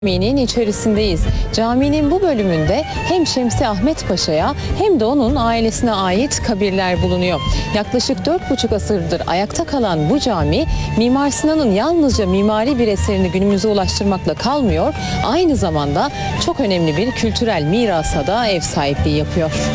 Caminin içerisindeyiz. Caminin bu bölümünde hem Şemsi Ahmet Paşa'ya hem de onun ailesine ait kabirler bulunuyor. Yaklaşık 4,5 asırdır ayakta kalan bu cami, Mimar Sinan'ın yalnızca mimari bir eserini günümüze ulaştırmakla kalmıyor, aynı zamanda çok önemli bir kültürel mirasa da ev sahipliği yapıyor.